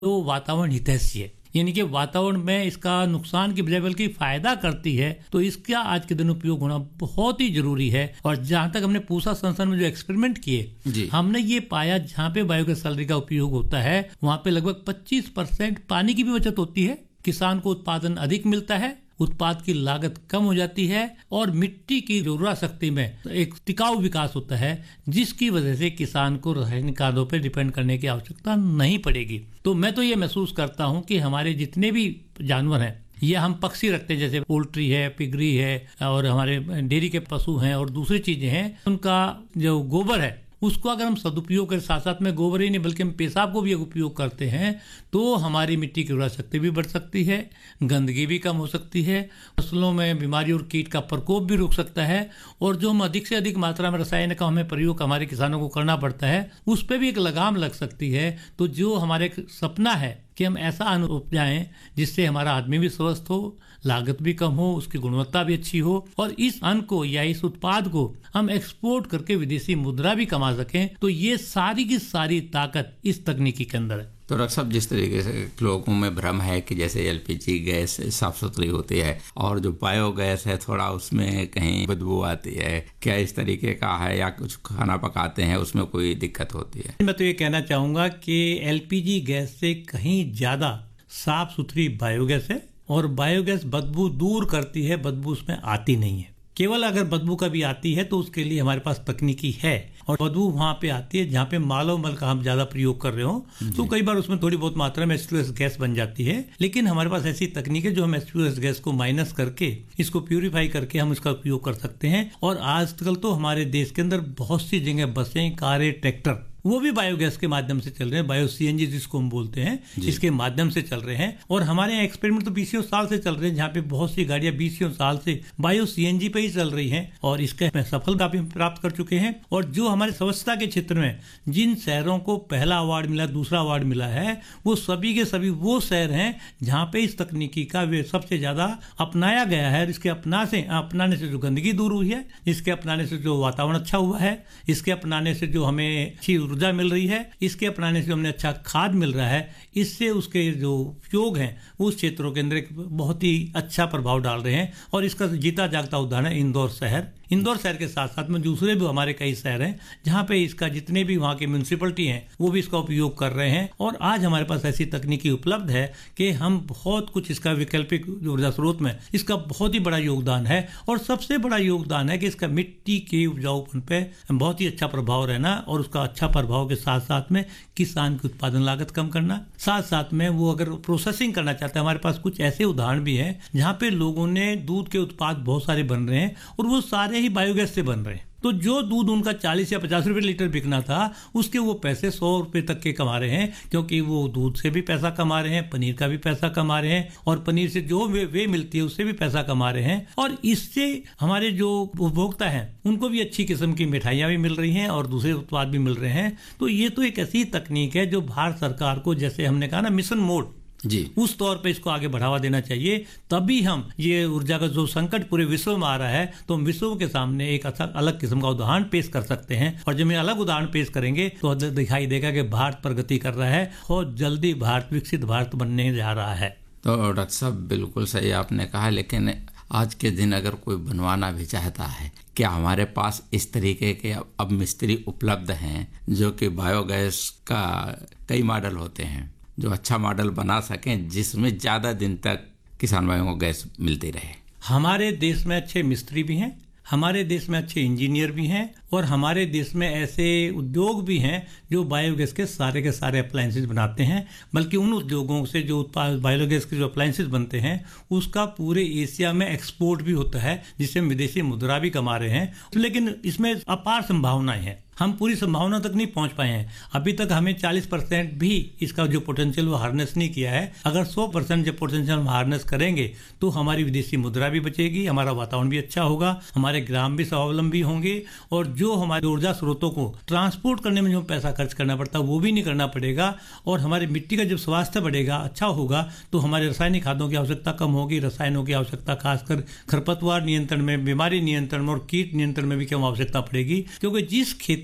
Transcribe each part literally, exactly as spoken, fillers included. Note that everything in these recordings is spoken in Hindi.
तो वातावरण हितैषी है, यानी कि वातावरण में इसका नुकसान की बजाय बल्कि फायदा करती है। तो इसका आज के दिन उपयोग होना बहुत ही जरूरी है। और जहां तक हमने पूसा संस्थान में जो एक्सपेरिमेंट किए, हमने ये पाया जहां पे बायोगैस स्लरी का उपयोग होता है वहां पे लगभग पच्चीस परसेंट पानी की भी बचत होती है, किसान को उत्पादन अधिक मिलता है, उत्पाद की लागत कम हो जाती है और मिट्टी की उर्वरा शक्ति में एक टिकाऊ विकास होता है, जिसकी वजह से किसान को रासायनिक खादों पर डिपेंड करने की आवश्यकता नहीं पड़ेगी। तो मैं तो ये महसूस करता हूँ कि हमारे जितने भी जानवर हैं, ये हम पक्षी रखते हैं, जैसे पोल्ट्री है, पिगरी है और हमारे डेयरी के पशु हैं और दूसरी चीजें हैं, उनका जो गोबर है उसको अगर हम सदुपयोग करें, साथ साथ में गोबर ही नहीं बल्कि हम पेशाब को भी उपयोग करते हैं, तो हमारी मिट्टी की उर्वरा शक्ति भी बढ़ सकती है, गंदगी भी कम हो सकती है, फसलों में बीमारी और कीट का प्रकोप भी रुक सकता है। और जो हम अधिक से अधिक मात्रा में रसायन का हमें प्रयोग हमारे किसानों को करना पड़ता है, उस पर भी एक लगाम लग सकती है। तो जो हमारे सपना है कि हम ऐसा अन्न उपजाएं जिससे हमारा आदमी भी स्वस्थ हो, लागत भी कम हो, उसकी गुणवत्ता भी अच्छी हो और इस अन्न को या इस उत्पाद को हम एक्सपोर्ट करके विदेशी मुद्रा भी कमा सकें, तो ये सारी की सारी ताकत इस तकनीकी के अंदर है। तो डॉक्टर साहब, जिस तरीके से लोगों में भ्रम है कि जैसे एलपीजी गैस साफ सुथरी होती है और जो बायोगैस है थोड़ा उसमें कहीं बदबू आती है, क्या इस तरीके का है या कुछ खाना पकाते हैं उसमें कोई दिक्कत होती है? मैं तो ये कहना चाहूंगा कि एलपीजी गैस से कहीं ज्यादा साफ सुथरी बायोगैस है और बायोगैस बदबू दूर करती है, बदबू उसमें आती नहीं है। केवल अगर बदबू कभी आती है तो उसके लिए हमारे पास तकनीकी है और बदबू वहां पे आती है जहां पे मालो मल का हम ज्यादा प्रयोग कर रहे हो, तो कई बार उसमें थोड़ी बहुत मात्रा में एच टू एस गैस बन जाती है। लेकिन हमारे पास ऐसी तकनीक है जो हम एच टू एस गैस को माइनस करके इसको प्यूरिफाई करके हम इसका उपयोग कर सकते हैं। और आजकल तो हमारे देश के अंदर बहुत सी जगह बसें, कारें, ट्रैक्टर वो भी बायोगैस के माध्यम से चल रहे हैं, बायो सीएनजी जिसको हम बोलते हैं, इसके माध्यम से चल रहे हैं। और हमारे यहाँ एक्सपेरिमेंट तो बीसियों साल से चल रहे हैं, जहाँ पे बहुत सी गाड़ियां बीसियों साल से बायो सीएनजी पे ही चल रही हैं और इसके सफलता भी प्राप्त कर चुके हैं। और जो हमारे स्वच्छता के क्षेत्र में जिन शहरों को पहला अवार्ड मिला, दूसरा अवार्ड मिला है, वो सभी के सभी वो शहर हैं जहाँ पे इस तकनीकी का वे सबसे ज्यादा अपनाया गया है। इसके अपना से अपनाने से जो गंदगी दूर हुई है, इसके अपनाने से जो वातावरण अच्छा हुआ है, इसके अपनाने से जो हमें अच्छी ऊर्जा मिल रही है, इसके अपनाने से हमें अच्छा खाद मिल रहा है, इससे उसके जो उपयोग हैं उस क्षेत्रों के अंदर एक बहुत ही अच्छा प्रभाव डाल रहे हैं। और इसका जीता जागता उदाहरण है इंदौर शहर। इंदौर शहर के साथ साथ में दूसरे भी हमारे कई शहर हैं जहां पे इसका जितने भी वहां के म्यूनिसिपलिटी हैं वो भी इसका उपयोग कर रहे हैं। और आज हमारे पास ऐसी तकनीकी उपलब्ध है कि हम बहुत कुछ इसका वैकल्पिक ऊर्जा स्रोत में इसका बहुत ही बड़ा योगदान है। और सबसे बड़ा योगदान है कि इसका मिट्टी के उपजाऊपन पे बहुत ही अच्छा प्रभाव रहना और उसका अच्छा प्रभाव के साथ साथ में किसान की उत्पादन लागत कम करना, साथ साथ में वो अगर प्रोसेसिंग करना चाहता है, हमारे पास कुछ ऐसे उदाहरण भी हैं जहां पे लोगों ने दूध के उत्पाद बहुत सारे बन रहे हैं और वो सारे ही बायोगैस से बन रहे हैं। तो जो दूध उनका चालीस या पचास रुपए लीटर बिकना था, उसके वो पैसे सौ रुपए तक के कमा रहे हैं, क्योंकि वो दूध से भी पैसा कमा रहे हैं, पनीर का भी पैसा कमा रहे हैं और पनीर से जो वे, वे मिलती है उससे भी पैसा कमा रहे हैं। और इससे हमारे जो उपभोक्ता हैं उनको भी अच्छी किस्म की मिठाइयां भी मिल रही हैं और दूसरे उत्पाद भी मिल रहे हैं। तो ये तो एक ऐसी तकनीक है जो भारत सरकार को, जैसे हमने कहा ना, मिशन मोड जी, उस तौर पे इसको आगे बढ़ावा देना चाहिए। तभी हम ये ऊर्जा का जो संकट पूरे विश्व में आ रहा है, तो हम विश्व के सामने एक अच्छा अलग किस्म का उदाहरण पेश कर सकते हैं। और जब हम अलग उदाहरण पेश करेंगे तो दिखाई देगा कि भारत प्रगति कर रहा है और जल्दी भारत विकसित भारत बनने जा रहा है। तो डॉक्टर साहब, बिल्कुल सही आपने कहा, लेकिन आज के दिन अगर कोई बनवाना भी चाहता है, क्या हमारे पास इस तरीके के अब मिस्त्री उपलब्ध हैं जो कि बायोगैस का कई मॉडल होते हैं जो अच्छा मॉडल बना सकें जिसमें ज्यादा दिन तक किसान भाइयों को गैस मिलती रहे? हमारे देश में अच्छे मिस्त्री भी हैं, हमारे देश में अच्छे इंजीनियर भी हैं और हमारे देश में ऐसे उद्योग भी हैं जो बायोगैस के सारे के सारे अप्लायंसेस बनाते हैं। बल्कि उन उद्योगों से जो उत्पाद बायोगैस के जो अप्लायंसेस बनते हैं उसका पूरे एशिया में एक्सपोर्ट भी होता है, जिससे हम विदेशी मुद्रा भी कमा रहे हैं। लेकिन इसमें अपार संभावनाएं हैं, हम पूरी संभावना तक नहीं पहुंच पाए हैं। अभी तक हमें चालीस परसेंट भी इसका जो पोटेंशियल वो हार्नेस नहीं किया है। अगर सौ परसेंट जब पोटेंशियल हम हार्नेस करेंगे तो हमारी विदेशी मुद्रा भी बचेगी, हमारा वातावरण भी अच्छा होगा, हमारे ग्राम भी स्वावलंबी होंगे और जो हमारे ऊर्जा स्रोतों को ट्रांसपोर्ट करने में जो पैसा खर्च करना पड़ता है वो भी नहीं करना पड़ेगा। और हमारी मिट्टी का जब स्वास्थ्य बढ़ेगा, अच्छा होगा, तो हमारे रासायनिक खादों की आवश्यकता कम होगी। रसायनों की आवश्यकता खासकर खरपतवार नियंत्रण में, बीमारी नियंत्रण में और कीट नियंत्रण में भी कम आवश्यकता पड़ेगी, क्योंकि जिस खेती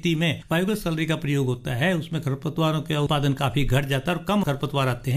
खेती में बायोगैस स्लरी का प्रयोग होता है उसमें खरपतवारों का उत्पादन काफी घट जाता है और कम खरपतवार आते हैं।